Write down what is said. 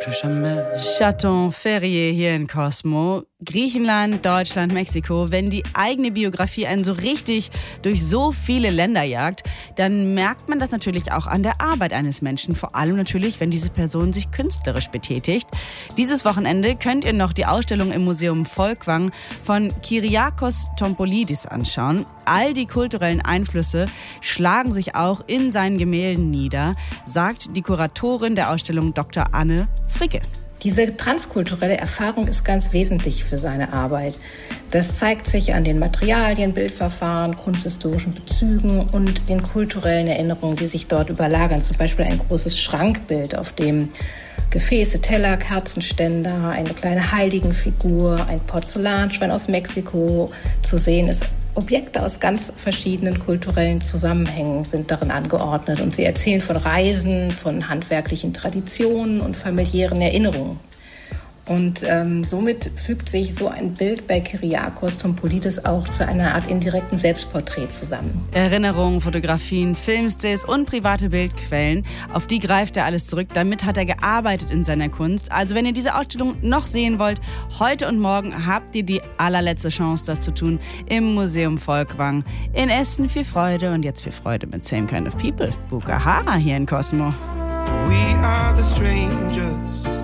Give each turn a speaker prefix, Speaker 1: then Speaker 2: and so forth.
Speaker 1: touche jamais.
Speaker 2: Chaton Ferrier hier in Cosmo. Griechenland, Deutschland, Mexiko. Wenn die eigene Biografie einen so richtig durch so viele Länder jagt, dann merkt man das natürlich auch an der Arbeit eines Menschen. Vor allem natürlich, wenn diese Person sich künstlerisch betätigt. Dieses Wochenende könnt ihr noch die Ausstellung im Museum Folkwang von Kyriakos Tompolidis anschauen. All die kulturellen Einflüsse schlagen sich auch in seinen Gemälden nieder, sagt die Kuratorin der Ausstellung Dr. Anne Fricke.
Speaker 3: Diese transkulturelle Erfahrung ist ganz wesentlich für seine Arbeit. Das zeigt sich an den Materialien, Bildverfahren, kunsthistorischen Bezügen und den kulturellen Erinnerungen, die sich dort überlagern. Zum Beispiel ein großes Schrankbild, auf dem Gefäße, Teller, Kerzenständer, eine kleine Heiligenfigur, ein Porzellanschwein aus Mexiko zu sehen ist. Objekte aus ganz verschiedenen kulturellen Zusammenhängen sind darin angeordnet und sie erzählen von Reisen, von handwerklichen Traditionen und familiären Erinnerungen. Und somit fügt sich so ein Bild bei Kyriakos Tompolidis auch zu einer Art indirekten Selbstporträt zusammen.
Speaker 2: Erinnerungen, Fotografien, Filmstills und private Bildquellen, auf die greift er alles zurück. Damit hat er gearbeitet in seiner Kunst. Also wenn ihr diese Ausstellung noch sehen wollt, heute und morgen habt ihr die allerletzte Chance, das zu tun im Museum Folkwang in Essen. Viel Freude und jetzt viel Freude mit Same Kind of People. Bukahara hier in Cosmo.
Speaker 1: We are the strangers.